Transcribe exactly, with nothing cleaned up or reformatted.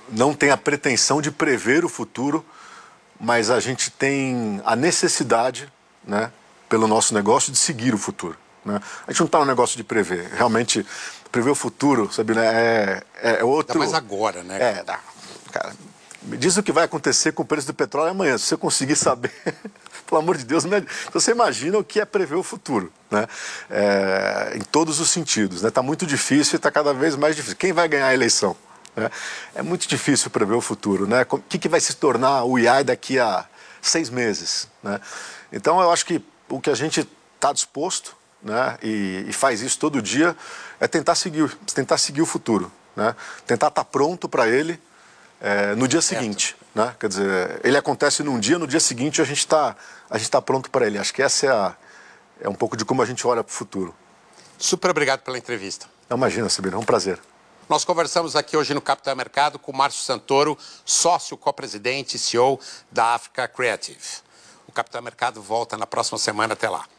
não tem a pretensão de prever o futuro, mas a gente tem a necessidade, né, pelo nosso negócio, de seguir o futuro. Né? A gente não está no negócio de prever. Realmente, prever o futuro, sabe, né, é, é outro... Ainda mais agora, né? É, dá. Cara, me diz o que vai acontecer com o preço do petróleo amanhã. Se você conseguir saber, pelo amor de Deus, você imagina o que é prever o futuro, né? É, em todos os sentidos. Está, né? Muito difícil e está cada vez mais difícil. Quem vai ganhar a eleição? Né? É muito difícil prever o futuro. Né? O que, que vai se tornar o I A daqui a seis meses? Né? Então, eu acho que o que a gente está disposto, né, e, e faz isso todo dia, é tentar seguir, tentar seguir o futuro. Né? Tentar estar pronto para ele é, no dia seguinte. Né? Quer dizer, ele acontece num dia, no dia seguinte a gente está a gente tá pronto para ele. Acho que essa é, a, é um pouco de como a gente olha para o futuro. Super obrigado pela entrevista. Não, imagina, Sabino, é um prazer. Nós conversamos aqui hoje no Capital Mercado com o Márcio Santoro, sócio, co-presidente e C E O da Africa Creative. O Capital Mercado volta na próxima semana. Até lá.